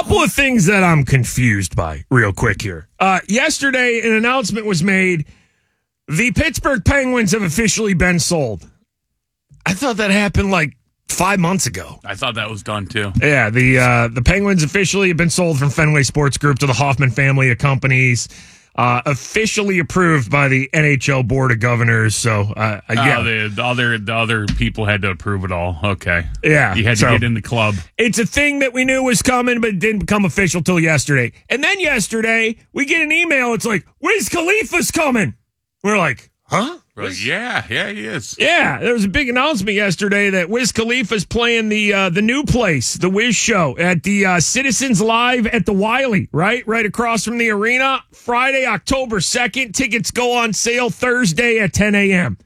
Couple of things that I'm confused by real quick here. Yesterday, an announcement was made. The Pittsburgh Penguins have officially been sold. I thought that happened like 5 months ago. I thought that was done too. Yeah, the Penguins officially have been sold from Fenway Sports Group to the Hoffman family of companies. Officially approved by the NHL Board of Governors. So, yeah. The other people had to approve it all. Okay. Yeah. You had to get in the club. It's a thing that we knew was coming, but it didn't become official till yesterday. And then yesterday, we get an email. It's like, Wiz Khalifa's coming. We're like, huh? Yeah, he is. Yeah, there was a big announcement yesterday that Wiz Khalifa's playing the new place, the Wiz Show, at the Citizens Live at the Wiley, right across from the arena. Friday, October 2nd. Tickets go on sale Thursday at 10 a.m.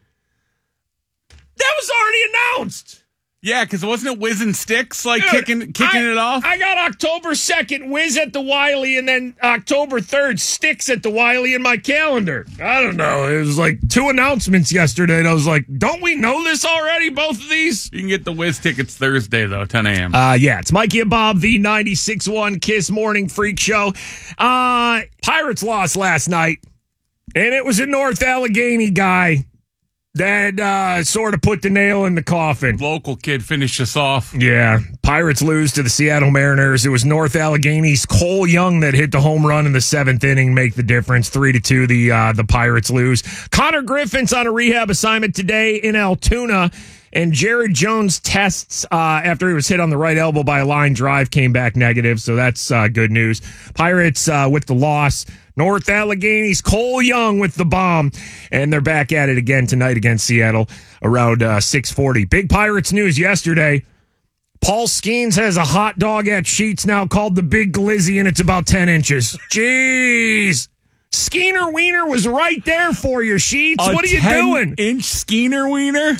That was already announced. Yeah, because wasn't it Wiz and Sticks kicking it off? I got October 2nd, Wiz at the Wiley, and then October 3rd, Sticks at the Wiley in my calendar. I don't know. It was like 2 announcements yesterday, and I was like, don't we know this already, both of these? You can get the Wiz tickets Thursday, though, 10 a.m. Yeah, it's Mikey and Bob, the 96.1 Kiss Morning Freak Show. Pirates lost last night, and it was a North Allegheny guy that sort of put the nail in the coffin. Local kid finished us off. Yeah. Pirates lose to the Seattle Mariners. It was North Allegheny's Cole Young that hit the home run in the 7th inning, make the difference. 3-2, the Pirates lose. Connor Griffin's on a rehab assignment today in Altoona. And Jared Jones' tests after he was hit on the right elbow by a line drive came back negative, so that's good news. Pirates with the loss. North Allegheny's Cole Young with the bomb, and they're back at it again tonight against Seattle around 6:40. Big Pirates news yesterday. Paul Skeens has a hot dog at Sheetz now called the Big Glizzy, and it's about 10 inches. Jeez. Skeener Wiener was right there for you, Sheetz. What are you doing? 10-inch Skeener Wiener?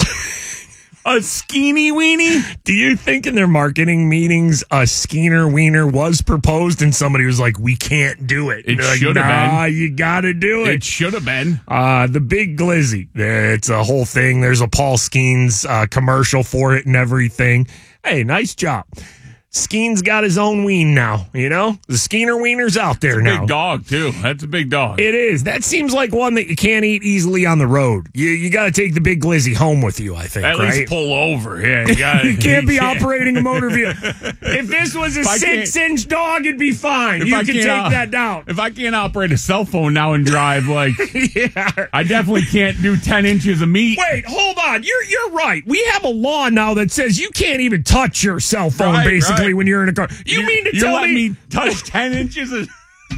A skeeny weenie? Do you think in their marketing meetings a Skeener Wiener was proposed and somebody was like, we can't do it? It should have been. You got to do it. It should have been. The Big Glizzy. It's a whole thing. There's a Paul Skeens commercial for it and everything. Hey, nice job. Skeen's got his own ween now, you know? The Skeener Wiener's out there now. Big dog, too. That's a big dog. It is. That seems like one that you can't eat easily on the road. You got to take the Big Glizzy home with you, I think, At right? least pull over. Yeah, you can't be operating a motor vehicle. If this was a 6-inch dog, it'd be fine. You can take that down. If I can't operate a cell phone now and drive, yeah. I definitely can't do 10 inches of meat. Wait, hold on. You're right. We have a law now that says you can't even touch your cell phone, basically, when you're in a car. You mean to tell me touch 10 inches of...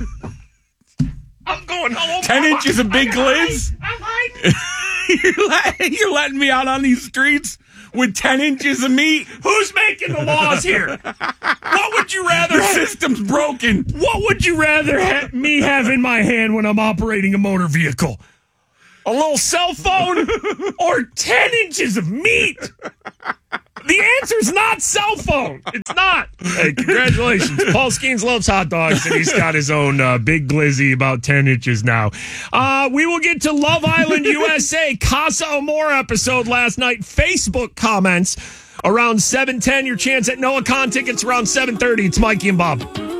I'm going home. 10 inches of Big Gliz? I'm hiding. You're letting me out on these streets with 10 inches of meat? Who's making the laws here? What would you rather The system's broken. What would you rather me have in my hand when I'm operating a motor vehicle? A little cell phone or 10 inches of meat? The answer's not cell phone. It's not. Hey, congratulations. Paul Skeens loves hot dogs, and he's got his own Big Glizzy, about 10 inches now. We will get to Love Island USA, Casa Amor episode last night. Facebook comments around 7:10. Your chance at Noah Khan tickets around 7:30. It's Mikey and Bob.